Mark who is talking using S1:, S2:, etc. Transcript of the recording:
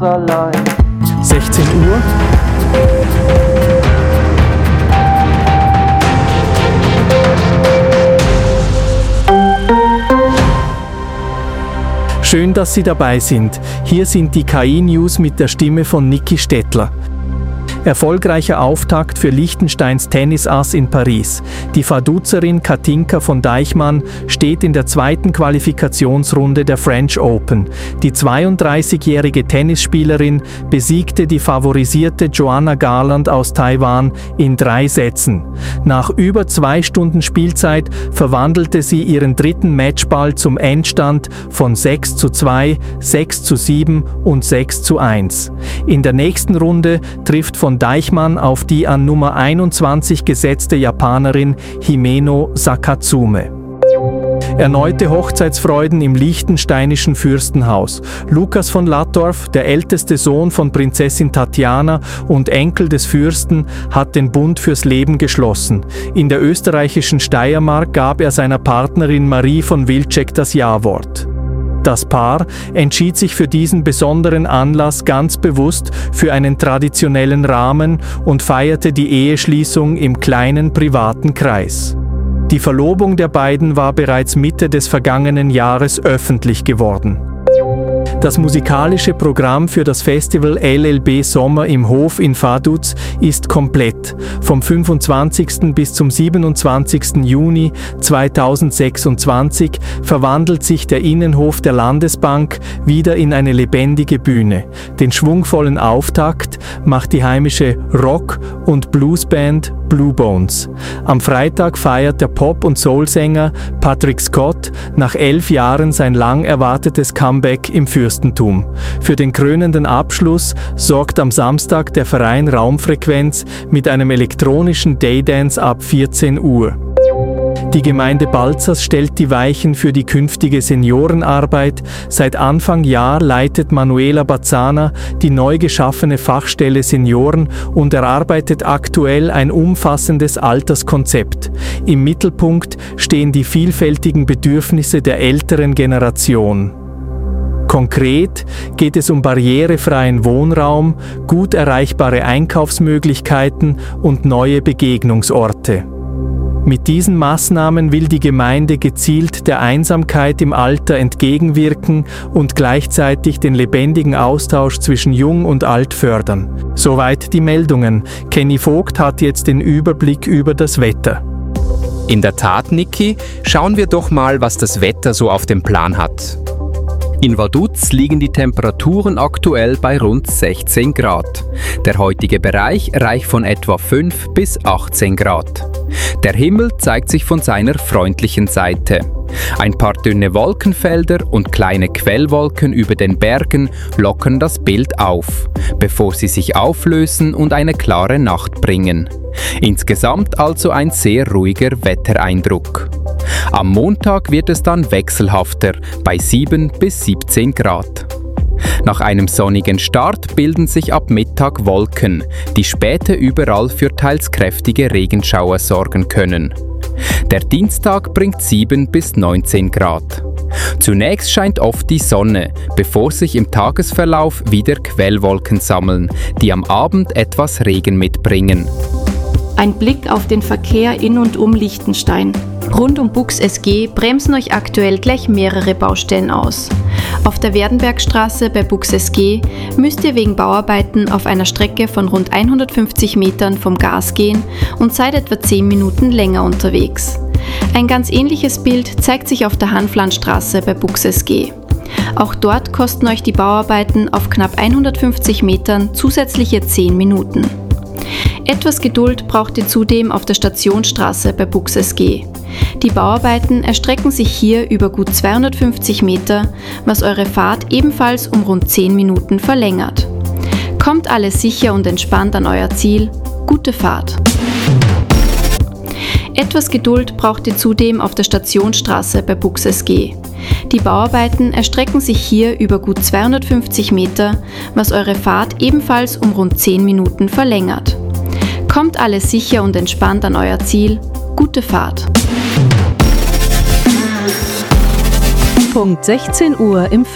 S1: 16 Uhr. Schön, dass Sie dabei sind. Hier sind die KI-News mit der Stimme von Niki Stettler. Erfolgreicher Auftakt für Liechtensteins Tennisass in Paris. Die Vaduzerin Katinka von Deichmann steht in der zweiten Qualifikationsrunde der French Open. Die 32-jährige Tennisspielerin besiegte die favorisierte Joanna Garland aus Taiwan in 3 Sätzen. Nach über 2 Stunden Spielzeit verwandelte sie ihren dritten Matchball zum Endstand von 6:2, 6:7 und 6:1. In der nächsten Runde trifft von Deichmann auf die an Nummer 21 gesetzte Japanerin Himeno Sakatsume. Erneute Hochzeitsfreuden im liechtensteinischen Fürstenhaus. Lukas von Lattorf, der älteste Sohn von Prinzessin Tatjana und Enkel des Fürsten, hat den Bund fürs Leben geschlossen. In der österreichischen Steiermark gab er seiner Partnerin Marie von Wilczek das Ja-Wort. Das Paar entschied sich für diesen besonderen Anlass ganz bewusst für einen traditionellen Rahmen und feierte die Eheschließung im kleinen privaten Kreis. Die Verlobung der beiden war bereits Mitte des vergangenen Jahres öffentlich geworden. Das musikalische Programm für das Festival LLB Sommer im Hof in Vaduz ist komplett. Vom 25. bis zum 27. Juni 2026 verwandelt sich der Innenhof der Landesbank wieder in eine lebendige Bühne. Den schwungvollen Auftakt macht die heimische Rock- und Bluesband Blue Bones. Am Freitag feiert der Pop- und Soulsänger Patrick Scott nach 11 Jahren sein lang erwartetes Comeback im Fürstentum. Für den krönenden Abschluss sorgt am Samstag der Verein Raumfrequenz mit einem elektronischen Daydance ab 14 Uhr. Die Gemeinde Balzers stellt die Weichen für die künftige Seniorenarbeit. Seit Anfang Jahr leitet Manuela Bazzana die neu geschaffene Fachstelle Senioren und erarbeitet aktuell ein umfassendes Alterskonzept. Im Mittelpunkt stehen die vielfältigen Bedürfnisse der älteren Generation. Konkret geht es um barrierefreien Wohnraum, gut erreichbare Einkaufsmöglichkeiten und neue Begegnungsorte. Mit diesen Maßnahmen will die Gemeinde gezielt der Einsamkeit im Alter entgegenwirken und gleichzeitig den lebendigen Austausch zwischen Jung und Alt fördern. Soweit die Meldungen. Kenny Vogt hat jetzt den Überblick über das Wetter.
S2: In der Tat, Niki, schauen wir doch mal, was das Wetter so auf dem Plan hat. In Vaduz liegen die Temperaturen aktuell bei rund 16 Grad. Der heutige Bereich reicht von etwa 5 bis 18 Grad. Der Himmel zeigt sich von seiner freundlichen Seite. Ein paar dünne Wolkenfelder und kleine Quellwolken über den Bergen lockern das Bild auf, bevor sie sich auflösen und eine klare Nacht bringen. Insgesamt also ein sehr ruhiger Wettereindruck. Am Montag wird es dann wechselhafter, bei 7 bis 17 Grad. Nach einem sonnigen Start bilden sich ab Mittag Wolken, die später überall für teils kräftige Regenschauer sorgen können. Der Dienstag bringt 7 bis 19 Grad. Zunächst scheint oft die Sonne, bevor sich im Tagesverlauf wieder Quellwolken sammeln, die am Abend etwas Regen mitbringen.
S3: Ein Blick auf den Verkehr in und um Liechtenstein. Rund um Bux SG bremsen euch aktuell gleich mehrere Baustellen aus. Auf der Werdenbergstraße bei Bux SG müsst ihr wegen Bauarbeiten auf einer Strecke von rund 150 Metern vom Gas gehen und seid etwa 10 Minuten länger unterwegs. Ein ganz ähnliches Bild zeigt sich auf der Hanflandstraße bei Bux SG. Auch dort kosten euch die Bauarbeiten auf knapp 150 Metern zusätzliche 10 Minuten. Etwas Geduld braucht ihr zudem auf der Stationsstraße bei Bux SG. Die Bauarbeiten erstrecken sich hier über gut 250 Meter, was eure Fahrt ebenfalls um rund 10 Minuten verlängert. Kommt alles sicher und entspannt an euer Ziel. Gute Fahrt! Etwas Geduld braucht ihr zudem auf der Stationsstraße bei Bux SG. Die Bauarbeiten erstrecken sich hier über gut 250 Meter, was eure Fahrt ebenfalls um rund 10 Minuten verlängert. Kommt alles sicher und entspannt an euer Ziel. Gute Fahrt!
S4: Punkt 16 Uhr im